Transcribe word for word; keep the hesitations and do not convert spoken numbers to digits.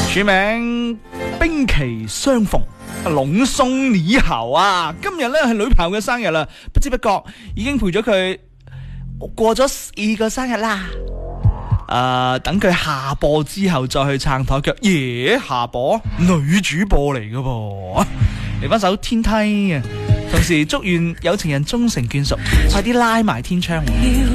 署名冰期相逢，龍送你好啊！今日咧係女朋友嘅生日啦，不知不覺已經陪咗佢過咗四個生日啦。誒、呃，等佢下播之後再去撐台腳。耶，下播女主播嚟㗎噃，嚟翻首天梯啊！同時祝願有情人終成眷屬，快啲拉埋天窗。